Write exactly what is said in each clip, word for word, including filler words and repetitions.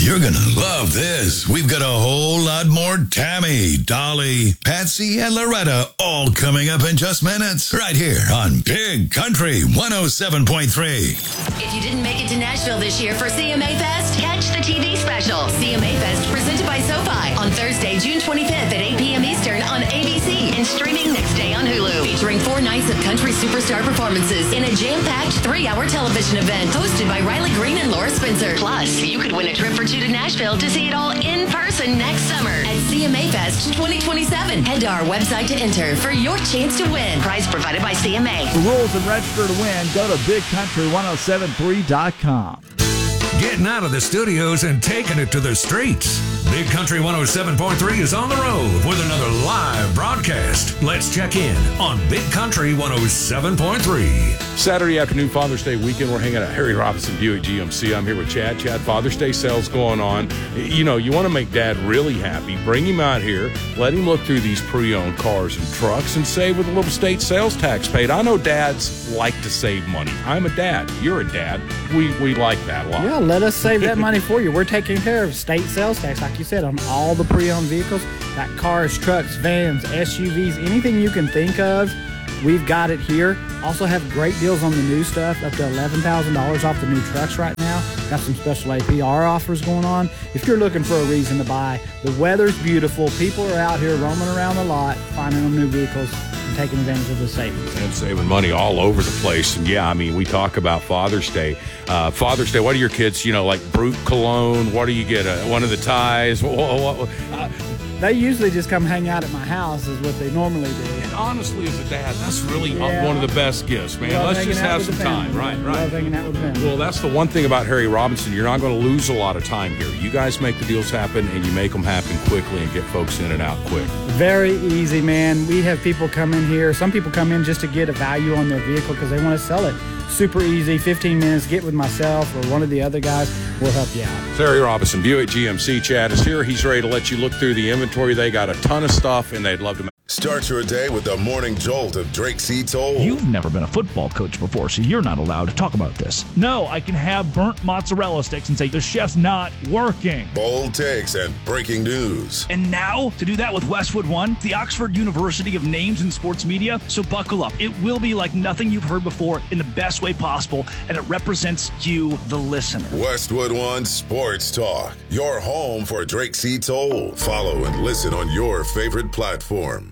You're going to love this. We've got a whole lot more Tammy, Dolly, Patsy, and Loretta all coming up in just minutes. Right here on Big Country one oh seven point three. If you didn't make it to Nashville this year for C M A Fest, catch the T V special. C M A Fest presented by SoFi on Thursday, June twenty-fifth at eight p.m. Eastern on A B C and streaming next day on Hulu. Featuring four nights of country superstar performances in a jam-packed three-hour television event hosted by Riley Green and Laura Spencer. Plus, you could win a trip for two to Nashville to see it all in person next summer at C M A Fest twenty twenty-seven. Head to our website to enter for your chance to win. Prize provided by C M A. For rules and register to win, go to big country ten seventy-three dot com. Getting out of the studios and taking it to the streets. Big Country one oh seven point three is on the road with another live broadcast. Let's check in on Big Country one oh seven point three. Saturday afternoon, Father's Day weekend, we're hanging out at Harry Robinson Buick G M C. I'm here with Chad. Chad, Father's Day sales going on. You know, you want to make Dad really happy. Bring him out here. Let him look through these pre-owned cars and trucks and save with a little state sales tax paid. I know dads like to save money. I'm a dad. You're a dad. We we like that a lot. Yeah, let us save that money for you. We're taking care of state sales tax, like you said, on all the pre-owned vehicles. Got cars, trucks, vans, S U Vs, anything you can think of. We've got it here. Also have great deals on the new stuff, up to eleven thousand dollars off the new trucks right now. Got some special A P R offers going on. If you're looking for a reason to buy, the weather's beautiful. People are out here roaming around the lot, finding them new vehicles and taking advantage of the savings. And saving money all over the place. And yeah, I mean, we talk about Father's Day. Uh, Father's Day, what do your kids, you know, like Brute Cologne? What do you get? Uh, one of the ties? What, what, what? Uh, They usually just come hang out at my house is what they normally do. And honestly, as a dad, that's really Yeah. one of the best gifts, man. Love Let's just hanging out have with some the time. family. Right, right. Love hanging out with them. Well, that's the one thing about Harry Robinson. You're not going to lose a lot of time here. You guys make the deals happen, and you make them happen quickly and get folks in and out quick. Very easy, man. We have people come in here. Some people come in just to get a value on their vehicle because they want to sell it. Super easy, fifteen minutes, get with myself or one of the other guys. We'll help you out. Harry Robinson, Buick G M C. Chad is here. He's ready to let you look through the inventory. They got a ton of stuff, and they'd love to. Start your day with the morning jolt of Drake C. Toll. You've never been a football coach before, so you're not allowed to talk about this. No, I can have burnt mozzarella sticks and say the chef's not working. Bold takes and breaking news. And now, to do that with Westwood One, the Oxford University of Names in Sports Media. So buckle up. It will be like nothing you've heard before in the best way possible, and it represents you, the listener. Westwood One Sports Talk, your home for Drake C. Toll. Follow and listen on your favorite platform.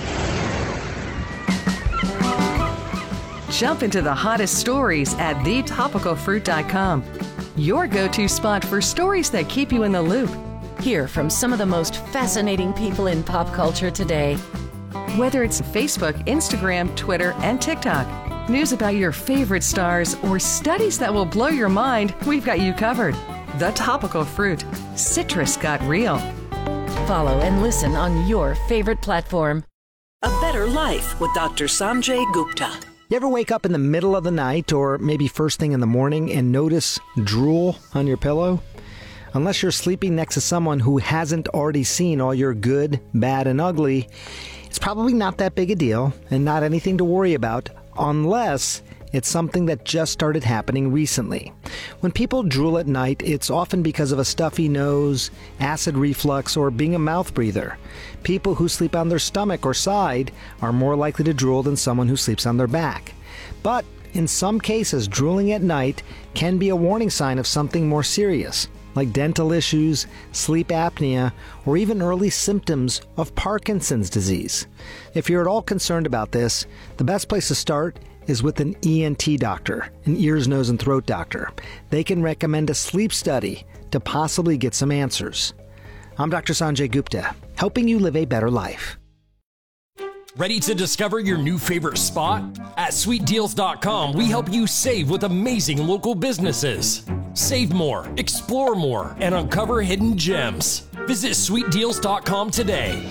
Jump into the hottest stories at the topical fruit dot com. Your go-to spot for stories that keep you in the loop. Hear from some of the most fascinating people in pop culture today. Whether it's Facebook, Instagram, Twitter, and TikTok, news about your favorite stars, or studies that will blow your mind, we've got you covered. The Topical Fruit. Citrus got real. Follow and listen on your favorite platform. A Better Life with Doctor Sanjay Gupta. You ever wake up in the middle of the night or maybe first thing in the morning and notice drool on your pillow? Unless you're sleeping next to someone who hasn't already seen all your good, bad, and ugly, it's probably not that big a deal and not anything to worry about unless it's something that just started happening recently. When people drool at night, it's often because of a stuffy nose, acid reflux, or being a mouth breather. People who sleep on their stomach or side are more likely to drool than someone who sleeps on their back. But in some cases, drooling at night can be a warning sign of something more serious, like dental issues, sleep apnea, or even early symptoms of Parkinson's disease. If you're at all concerned about this, the best place to start is with an E N T doctor, an ears, nose, and throat doctor. They can recommend a sleep study to possibly get some answers. I'm Doctor Sanjay Gupta, helping you live a better life. Ready to discover your new favorite spot? At sweet deals dot com, we help you save with amazing local businesses. Save more, explore more, and uncover hidden gems. Visit sweet deals dot com today.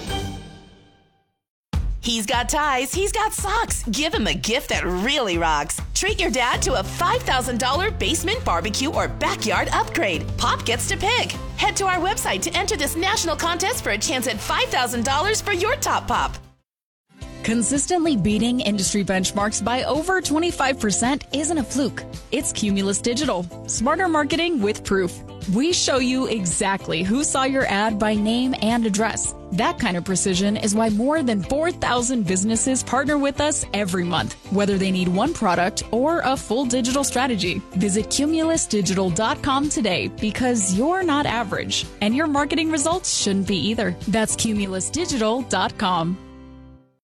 He's got ties, he's got socks. Give him a gift that really rocks. Treat your dad to a five thousand dollars basement barbecue or backyard upgrade. Pop gets to pick. Head to our website to enter this national contest for a chance at five thousand dollars for your top pop. Consistently beating industry benchmarks by over twenty-five percent isn't a fluke. It's Cumulus Digital. Smarter marketing with proof. We show you exactly who saw your ad by name and address. That kind of precision is why more than four thousand businesses partner with us every month, whether they need one product or a full digital strategy. Visit cumulus digital dot com today because you're not average, and your marketing results shouldn't be either. That's cumulus digital dot com.